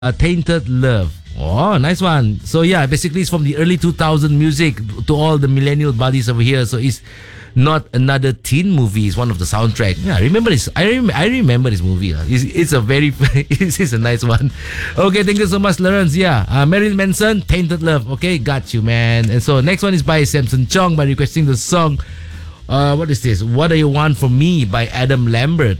Tainted Love. Oh, nice one. So yeah, basically it's from the early 2000 music to all the millennial buddies over here. So it's not another teen movie. It's one of the soundtrack. Yeah, I remember this. I remember this movie. It's a very it's a nice one. Okay, thank you so much, Lawrence. Yeah, Marilyn Manson, Tainted Love. Okay, got you, man. And so next one is by Samson Chong by requesting the song. What is this? What Do You Want From Me by Adam Lambert.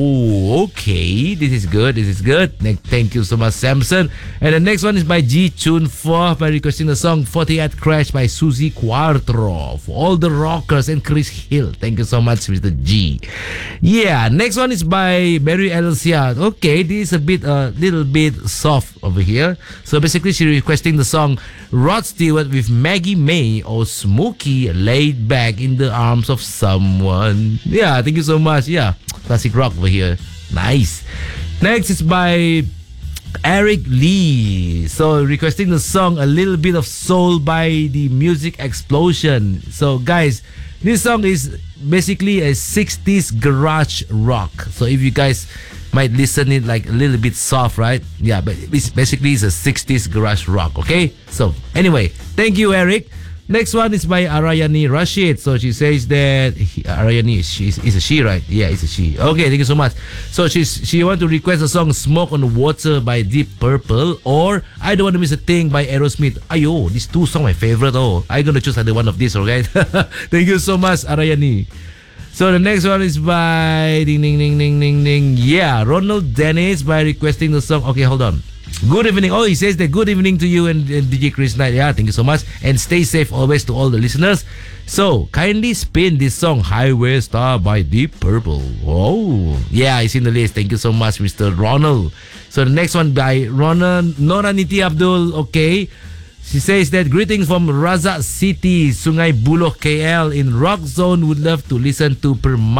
Oh, okay. This is good. Thank you so much, Samson. And the next one is by G Chun Fo by requesting the song 48 Crash by Suzy Quatro. For all the rockers and Chris Hill. Thank you so much, Mr. G. Yeah, next one is by Mary Alicia. Okay, this is a little bit soft over here. So basically, she's requesting the song Rod Stewart with Maggie May or Smokey Laid Back in the Arms of Someone. Yeah, thank you so much. Yeah, classic rock over here. Nice. Next is by Eric Lee. So requesting the song A Little Bit of Soul by the Music Explosion. So guys, this song is basically a 60s garage rock. So if you guys might listen it like a little bit soft, right? Yeah, but it's basically it's a 60s garage rock, okay? So anyway, thank you, Eric. Next one is by Arayani Rashid. So she says that Arayani is a she, right? Yeah, it's a she. Okay, thank you so much. So she want to request a song Smoke on Water by Deep Purple or I Don't Want to Miss a Thing by Aerosmith. Ayo, these two songs my favorite. Oh, I'm gonna choose either one of these, okay? Thank you so much, Arayani. So the next one is by ding ding ding ding ding ding. Yeah, Ronald Dennis by requesting the song. Okay, hold on. Good evening. Oh, he says that good evening to you and DJ Chris Knight. Yeah, thank you so much. And stay safe always to all the listeners. So, kindly spin this song Highway Star by Deep Purple. Oh, yeah, it's in the list. Thank you so much, Mr. Ronald. So, the next one by Nora Niti Abdul. Okay. She says that greetings from Razak City, Sungai Buloh, KL. In Rock Zone, would love to listen to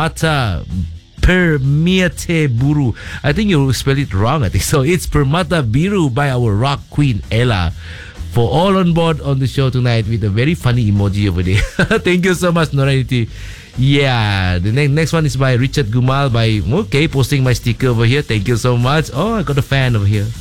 Permate Buru. I think you spelled it wrong. I think so. It's Permata Biru by our rock queen Ella. For all on board on the show tonight with a very funny emoji over there. Thank you so much, Noranity. Yeah, the next one is by Richard Gumal by posting my sticker over here. Thank you so much. Oh, I got a fan over here.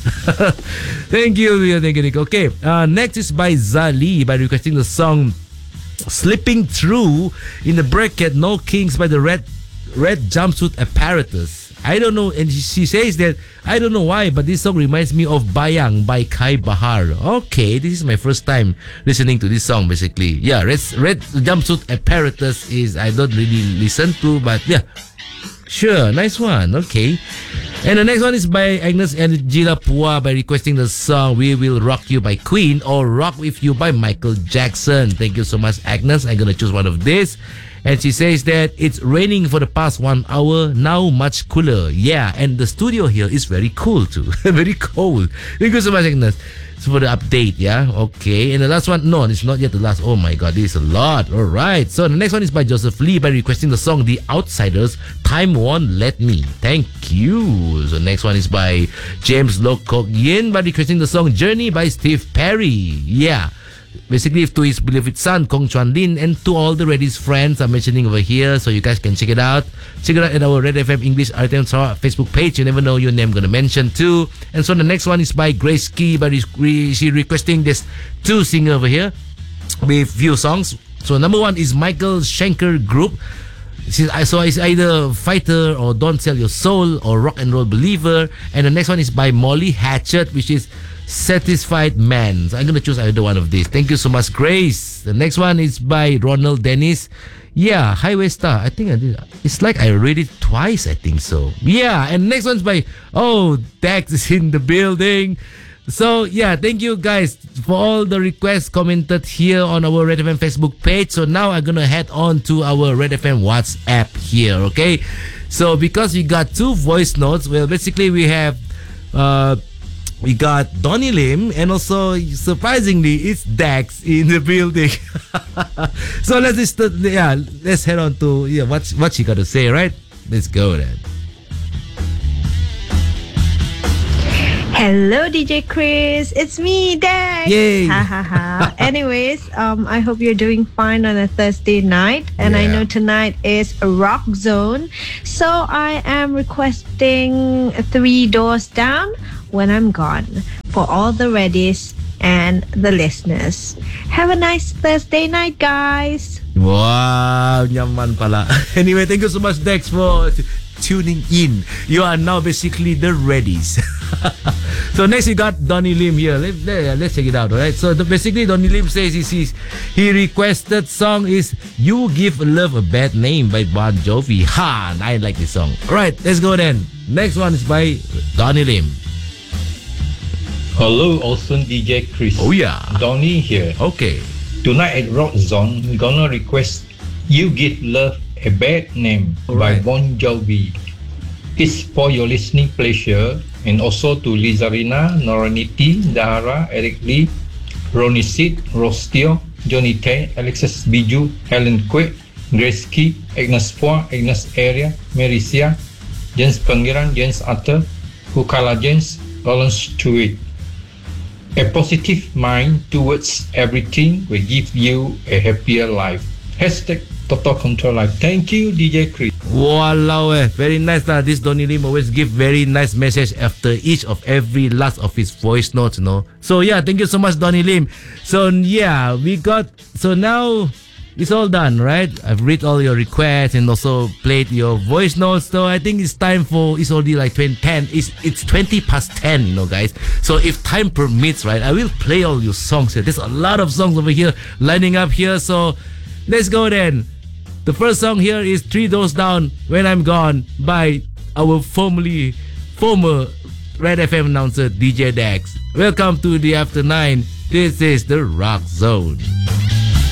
Thank you, Nick. Okay, next is by Zali by requesting the song Slipping Through in the bracket No Kings by the Red Jumpsuit Apparatus. I don't know, and she says that I don't know why, but this song reminds me of Bayang by Kai Bahar. Okay, this is my first time listening to this song. Basically, yeah, Red Jumpsuit Apparatus is I don't really listen to, but yeah, sure, nice one. Okay, and the next one is by Agnes and Gila Pua by requesting the song We Will Rock You by Queen or Rock With You by Michael Jackson. Thank you so much, Agnes. I'm gonna choose one of these. And she says that it's raining for the past 1 hour, now much cooler. Yeah, and the studio here is very cool too. Very cold. Thank you so much, Agnes. So for the update, yeah? Okay. And the last one, no, it's not yet the last. Oh my God, this is a lot. All right. So the next one is by Joseph Lee by requesting the song The Outsiders, Time Won't Let Me. Thank you. So next one is by James Lokok Yin by requesting the song Journey by Steve Perry. Yeah. Basically, to his beloved son, Kong Chuan Lin, and to all the Reddy's friends I'm mentioning over here, so you guys can check it out. Check it out at our Red FM English RTM Facebook page. You never know your name gonna mention too. And so the next one is by Grace Key, but she requesting this two singer over here with few songs. So number one is Michael Schenker Group. So it's either Fighter or Don't Sell Your Soul or Rock and Roll Believer. And the next one is by Molly Hatchet, which is Satisfied Man. So I'm going to choose either one of these. Thank you so much, Grace. The next one is by Ronald Dennis. Yeah, Highway Star. I think I did. It's like I read it twice. I think so. Yeah, and next one's by Dax is in the building. So yeah, thank you guys for all the requests commented here on our Red FM Facebook page. So now I'm gonna head on to our Red FM WhatsApp here. Okay, so because we got two voice notes, well, basically we have we got Donnie Lim, and also surprisingly it's Dax in the building. So let's head on to what she got to say, right? Let's go then. Hello, DJ Chris. It's me, Dex. Yay. Ha ha ha. Anyways, I hope you're doing fine on a Thursday night. And I Yeah. know tonight is a rock zone. So I am requesting 3 Doors Down, When I'm Gone, for all the readies and the listeners. Have a nice Thursday night, guys. Wow, nyaman pala. Anyway, thank you so much, Dex, for tuning in. You are now basically the readies. So next we got Donny Lim here. Let's check it out, alright? So basically Donny Lim says he requested song is You Give Love a Bad Name by Bon Jovi. Ha! I like this song. Alright, let's go then. Next one is by Donny Lim. Hello, awesome DJ Chris. Oh yeah. Donny here. Okay. Tonight at Rock Zone, we're gonna request You Give Love a Bad Name by Alright. Bon Jovi. It's for your listening pleasure, and also to Lizarina, Noraniti, Dahara, Eric Lee, Ronnie Sid, Rostio, Johnny Tay, Alexis Biju, Helen Kwek, Grace Key, Agnes Poa, Agnes Area, Marisia, James Pangeran, James Arthur, Hukala James, Lawrence Stewart. A positive mind towards everything will give you a happier life. Hashtag Total Control Life. Thank you, DJ Chris. Walao very nice lah. This Donny Lim always give very nice message after each of every last of his voice notes, you know. So yeah, thank you so much, Donny Lim. So yeah, so now it's all done, right? I've read all your requests and also played your voice notes. So I think it's time it's already like 10. It's 20 past 10, you know, guys. So if time permits, right, I will play all your songs here. There's a lot of songs over here lining up here. So let's go then. The first song here is 3 Doors Down, When I'm Gone by our former Red FM announcer DJ Dex. Welcome to the After 9. This is the Rock Zone.